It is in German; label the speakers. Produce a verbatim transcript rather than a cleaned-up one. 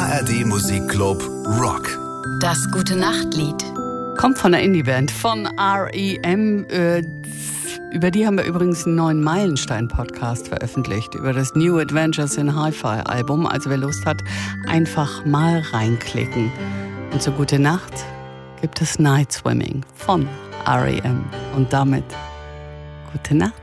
Speaker 1: R D Musikclub Rock.
Speaker 2: Das Gute-Nacht-Lied.
Speaker 3: Kommt von der Indie-Band, von R E M. Äh, über die haben wir übrigens einen neuen Meilenstein-Podcast veröffentlicht, über das New Adventures in Hi-Fi-Album. Also wer Lust hat, einfach mal reinklicken. Und zur Gute Nacht gibt es Night Swimming von R E M. Und damit gute Nacht.